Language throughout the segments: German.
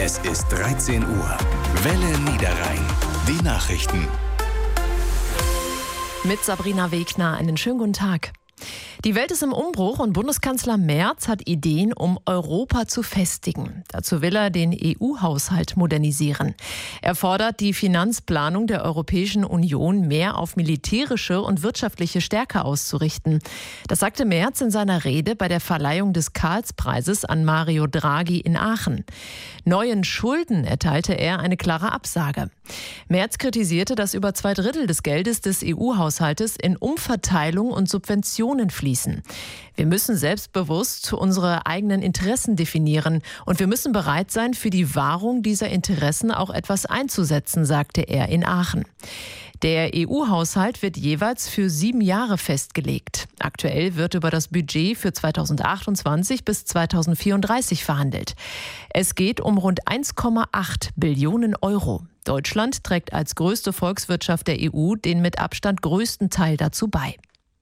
Es ist 13 Uhr. Welle Niederrhein. Die Nachrichten. Mit Sabrina Wegner einen schönen guten Tag. Die Welt ist im Umbruch und Bundeskanzler Merz hat Ideen, um Europa zu festigen. Dazu will er den EU-Haushalt modernisieren. Er fordert, die Finanzplanung der Europäischen Union mehr auf militärische und wirtschaftliche Stärke auszurichten. Das sagte Merz in seiner Rede bei der Verleihung des Karlspreises an Mario Draghi in Aachen. Neuen Schulden erteilte er eine klare Absage. Merz kritisierte, dass über 2/3 des Geldes des EU-Haushaltes in Umverteilung und Subventionen fließen. Wir müssen selbstbewusst unsere eigenen Interessen definieren und wir müssen bereit sein, für die Wahrung dieser Interessen auch etwas einzusetzen, sagte er in Aachen. Der EU-Haushalt wird jeweils für 7 Jahre festgelegt. Aktuell wird über das Budget für 2028 bis 2034 verhandelt. Es geht um rund 1,8 Billionen Euro. Deutschland trägt als größte Volkswirtschaft der EU den mit Abstand größten Teil dazu bei.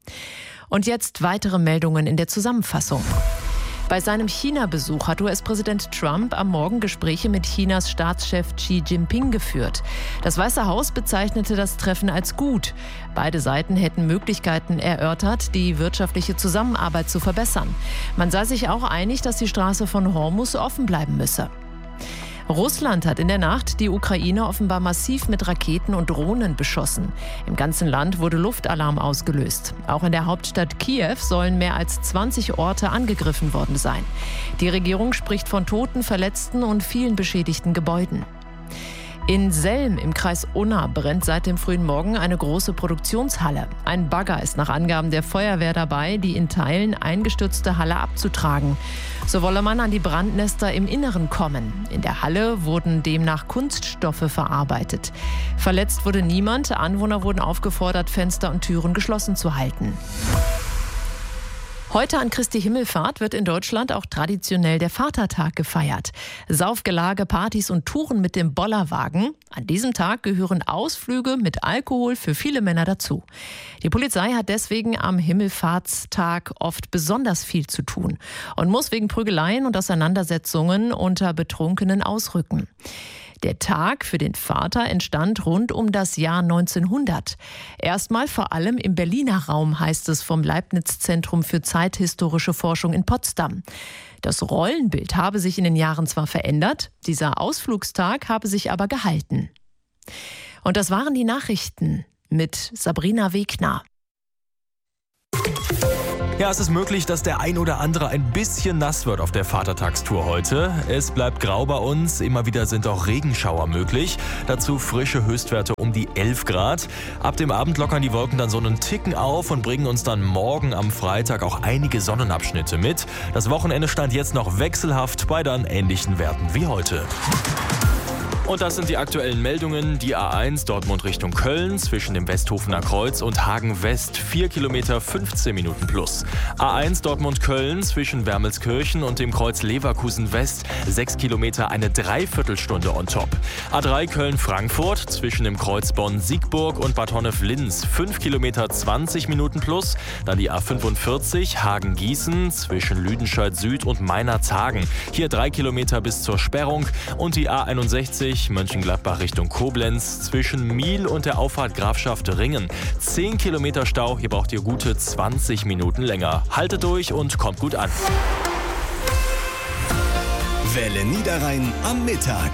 Und jetzt weitere Meldungen in der Zusammenfassung. Bei seinem China-Besuch hat US-Präsident Trump am Morgen Gespräche mit Chinas Staatschef Xi Jinping geführt. Das Weiße Haus bezeichnete das Treffen als gut. Beide Seiten hätten Möglichkeiten erörtert, die wirtschaftliche Zusammenarbeit zu verbessern. Man sei sich auch einig, dass die Straße von Hormuz offen bleiben müsse. Russland hat in der Nacht die Ukraine offenbar massiv mit Raketen und Drohnen beschossen. Im ganzen Land wurde Luftalarm ausgelöst. Auch in der Hauptstadt Kiew sollen mehr als 20 Orte angegriffen worden sein. Die Regierung spricht von Toten, Verletzten und vielen beschädigten Gebäuden. In Selm im Kreis Unna brennt seit dem frühen Morgen eine große Produktionshalle. Ein Bagger ist nach Angaben der Feuerwehr dabei, die in Teilen eingestürzte Halle abzutragen. So wolle man an die Brandnester im Inneren kommen. In der Halle wurden demnach Kunststoffe verarbeitet. Verletzt wurde niemand. Anwohner wurden aufgefordert, Fenster und Türen geschlossen zu halten. Heute an Christi Himmelfahrt wird in Deutschland auch traditionell der Vatertag gefeiert. Saufgelage, Partys und Touren mit dem Bollerwagen. An diesem Tag gehören Ausflüge mit Alkohol für viele Männer dazu. Die Polizei hat deswegen am Himmelfahrtstag oft besonders viel zu tun und muss wegen Prügeleien und Auseinandersetzungen unter Betrunkenen ausrücken. Der Tag für den Vater entstand rund um das Jahr 1900. Erstmal vor allem im Berliner Raum, heißt es vom Leibniz-Zentrum für zeithistorische Forschung in Potsdam. Das Rollenbild habe sich in den Jahren zwar verändert, dieser Ausflugstag habe sich aber gehalten. Und das waren die Nachrichten mit Sabrina Wegner. Ja, es ist möglich, dass der ein oder andere ein bisschen nass wird auf der Vatertagstour heute. Es bleibt grau bei uns, immer wieder sind auch Regenschauer möglich. Dazu frische Höchstwerte um die 11 Grad. Ab dem Abend lockern die Wolken dann so einen Ticken auf und bringen uns dann morgen am Freitag auch einige Sonnenabschnitte mit. Das Wochenende stand jetzt noch wechselhaft bei dann ähnlichen Werten wie heute. Und das sind die aktuellen Meldungen. Die A1 Dortmund Richtung Köln zwischen dem Westhofener Kreuz und Hagen West 4 Kilometer 15 Minuten plus. A1 Dortmund Köln zwischen Wermelskirchen und dem Kreuz Leverkusen West 6 Kilometer eine Dreiviertelstunde on top. A3 Köln Frankfurt zwischen dem Kreuz Bonn Siegburg und Bad Honnef-Linz 5 Kilometer 20 Minuten plus. Dann die A45 Hagen Gießen zwischen Lüdenscheid Süd und Meinerzhagen. Hier 3 Kilometer bis zur Sperrung und die A61 Mönchengladbach Richtung Koblenz zwischen Miel und der Auffahrt Grafschaft Ringen. 10 Kilometer Stau, hier braucht ihr gute 20 Minuten länger. Haltet durch und kommt gut an. Welle Niederrhein am Mittag.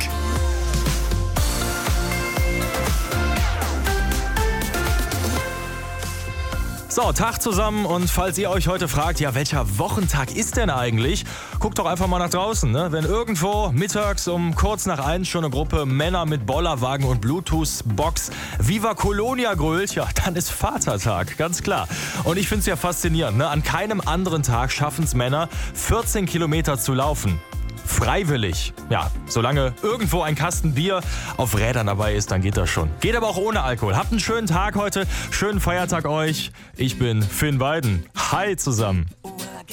So, Tag zusammen und falls ihr euch heute fragt, ja, welcher Wochentag ist denn eigentlich? Guckt doch einfach mal nach draußen, ne? Wenn irgendwo mittags um kurz nach 1 schon eine Gruppe Männer mit Bollerwagen und Bluetooth-Box Viva Colonia grölt, ja, dann ist Vatertag, ganz klar. Und ich finde es ja faszinierend, ne? An keinem anderen Tag schaffen es Männer, 14 Kilometer zu laufen. Freiwillig. Ja, solange irgendwo ein Kasten Bier auf Rädern dabei ist, dann geht das schon. Geht aber auch ohne Alkohol. Habt einen schönen Tag heute, schönen Feiertag euch. Ich bin Finn Weiden. Hi zusammen.